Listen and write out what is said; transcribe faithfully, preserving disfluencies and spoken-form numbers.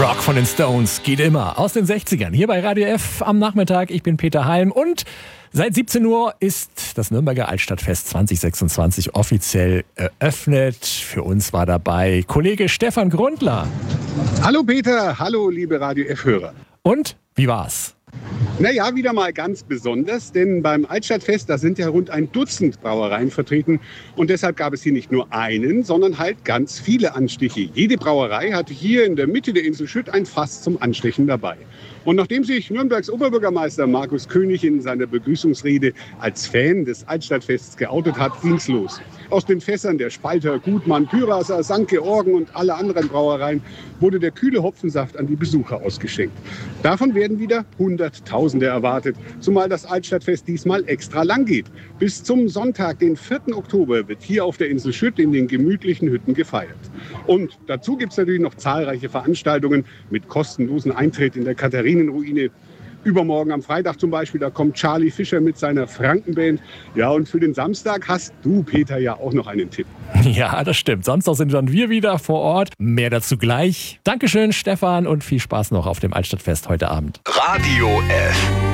Rock von den Stones geht immer aus den sechzigern. Hier bei Radio F am Nachmittag. Ich bin Peter Halm und seit siebzehn Uhr ist das Nürnberger Altstadtfest zwanzig sechsundzwanzig offiziell eröffnet. Für uns war dabei Kollege Stefan Grundler. Hallo Peter, hallo liebe Radio F-Hörer. Und wie war's? Naja, wieder mal ganz besonders, denn beim Altstadtfest, da sind ja rund ein Dutzend Brauereien vertreten und deshalb gab es hier nicht nur einen, sondern halt ganz viele Anstiche. Jede Brauerei hatte hier in der Mitte der Insel Schütt ein Fass zum Anstechen dabei. Und nachdem sich Nürnbergs Oberbürgermeister Markus König in seiner Begrüßungsrede als Fan des Altstadtfests geoutet hat, ging's los. Aus den Fässern der Spalter, Gutmann, Pyraser, Sankt Georgen und alle anderen Brauereien wurde der kühle Hopfensaft an die Besucher ausgeschenkt. Davon werden wieder Hunderttausende erwartet, zumal das Altstadtfest diesmal extra lang geht. Bis zum Sonntag, den vierten Oktober, wird hier auf der Insel Schütt in den gemütlichen Hütten gefeiert. Und dazu gibt es natürlich noch zahlreiche Veranstaltungen mit kostenlosen Eintritt in der Katharinenruine. Übermorgen am Freitag zum Beispiel, da kommt Charlie Fischer mit seiner Frankenband. Ja, und für den Samstag hast du, Peter, ja auch noch einen Tipp. Ja, das stimmt. Samstag sind dann wir wieder vor Ort. Mehr dazu gleich. Dankeschön, Stefan, und viel Spaß noch auf dem Altstadtfest heute Abend. Radio F.